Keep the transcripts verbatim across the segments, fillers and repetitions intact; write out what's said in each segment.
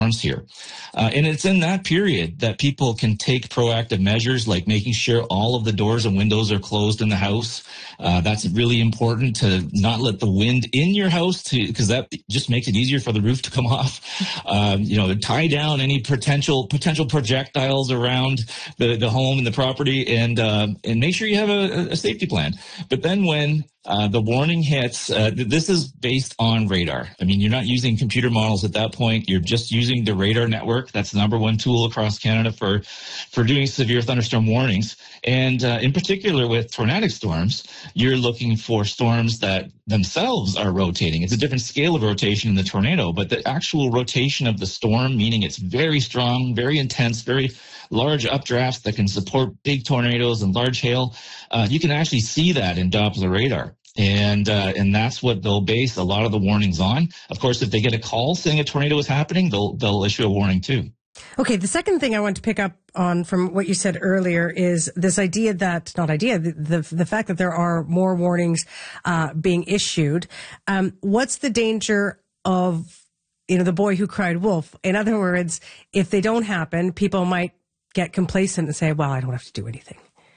here. Uh, and it's in that period that people can take proactive measures like making sure all of the doors and windows are closed in the house. Uh, that's really important to not let the wind in your house because that just makes it easier for the roof to come off. Um, you know, tie down any potential potential projectiles around the, the home and the property and uh, and make sure you have a, a safety plan. But then when Uh, the warning hits, uh, this is based on radar. I mean, you're not using computer models at that point. You're just using the radar network. That's the number one tool across Canada for, for doing severe thunderstorm warnings. And uh, in particular with tornadic storms, you're looking for storms that themselves are rotating. It's a different scale of rotation in the tornado, but the actual rotation of the storm, meaning it's very strong, very intense, very large updrafts that can support big tornadoes and large hail. Uh, you can actually see that in Doppler radar. And uh, and that's what they'll base a lot of the warnings on. Of course, if they get a call saying a tornado is happening, they'll they'll issue a warning too. Okay, the second thing I want to pick up on from what you said earlier is this idea that, not idea, the the, the fact that there are more warnings uh, being issued. Um, what's the danger of, you know, the boy who cried wolf? In other words, if they don't happen, people might get complacent and say, well, I don't have to do anything.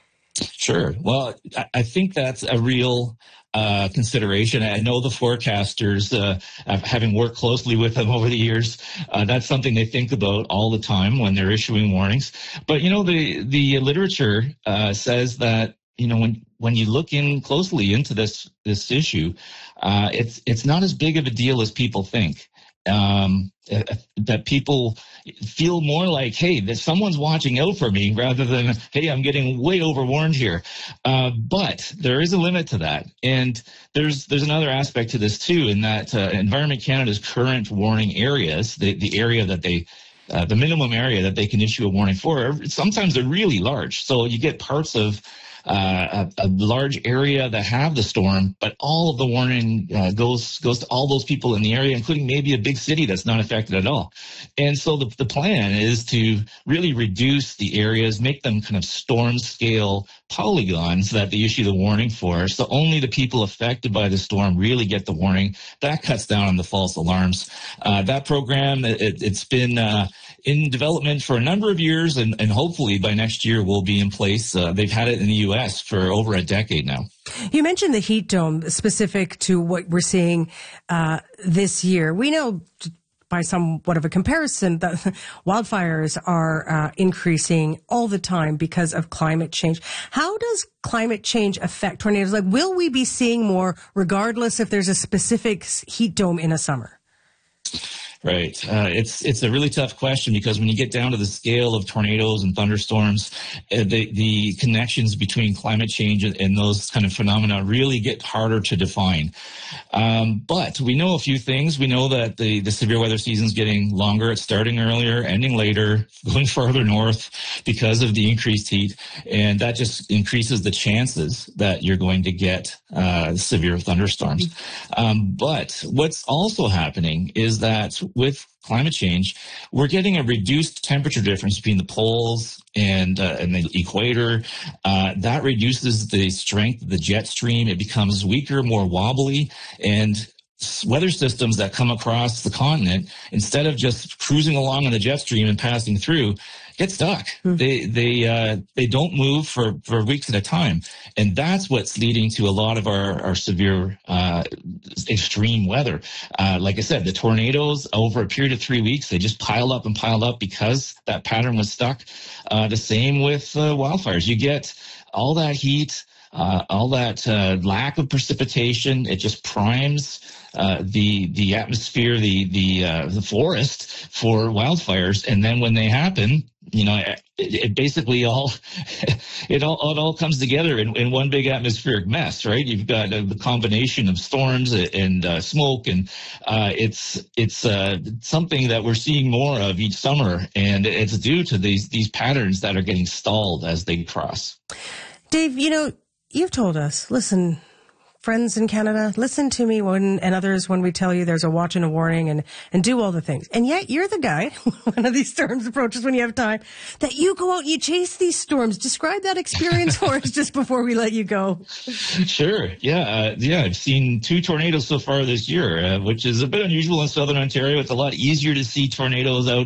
Sure. Well, I think that's a real uh, consideration. I know the forecasters, uh, having worked closely with them over the years, uh, that's something they think about all the time when they're issuing warnings. But, you know, the, the literature uh, says that, you know, when, when you look in closely into this, this issue, uh, it's, it's not as big of a deal as people think. Um, that people feel more like, hey, that someone's watching out for me rather than, hey, I'm getting way overwarned here. Uh, but there is a limit to that. And there's there's another aspect to this, too, in that uh, Environment Canada's current warning areas, the, the area that they uh, the minimum area that they can issue a warning for, sometimes they're really large. So you get parts of Uh, a, a large area that have the storm, but all of the warning uh, goes goes to all those people in the area, including maybe a big city that's not affected at all. And so the, the plan is to really reduce the areas, make them kind of storm scale polygons that they issue the warning for, so only the people affected by the storm really get the warning. That cuts down on the false alarms. Uh, that program, it, it's been uh, in development for a number of years, and, and hopefully by next year will be in place. Uh, they've had it in the U S for over a decade now. You mentioned the heat dome specific to what we're seeing uh, this year. We know by somewhat of a comparison that wildfires are uh, increasing all the time because of climate change. How does climate change affect tornadoes? Like, will we be seeing more regardless if there's a specific heat dome in a summer? Right. Uh, it's it's a really tough question because when you get down to the scale of tornadoes and thunderstorms, uh, the the connections between climate change and, and those kind of phenomena really get harder to define. Um, but we know a few things. We know that the, the severe weather season is getting longer. It's starting earlier, ending later, going farther north because of the increased heat. And that just increases the chances that you're going to get uh, severe thunderstorms. Um, but what's also happening is that with climate change, we're getting a reduced temperature difference between the poles and, uh, and the equator. Uh, that reduces the strength of the jet stream. It becomes weaker, more wobbly, and weather systems that come across the continent, instead of just cruising along on the jet stream and passing through, get stuck. Mm. They they uh, they don't move for, for weeks at a time, and that's what's leading to a lot of our our severe uh, extreme weather. Uh, like I said, the tornadoes over a period of three weeks, they just pile up and pile up because that pattern was stuck. Uh, the same with uh, wildfires. You get all that heat, uh, all that uh, lack of precipitation. It just primes Uh, the the atmosphere, the the uh, the forest for wildfires, and then when they happen, you know, it, it basically all it all it all comes together in, in one big atmospheric mess, right? You've got uh, the combination of storms and uh, smoke, and uh, it's it's uh, something that we're seeing more of each summer, and it's due to these these patterns that are getting stalled as they cross. Dave, you know, you've told us, listen, friends in Canada, listen to me when, and others when we tell you there's a watch and a warning and, and do all the things. And yet you're the guy, one of these storms approaches when you have time, that you go out and you chase these storms. Describe that experience for us just before we let you go. Sure. Yeah. Uh, yeah. I've seen two tornadoes so far this year, uh, which is a bit unusual in Southern Ontario. It's a lot easier to see tornadoes out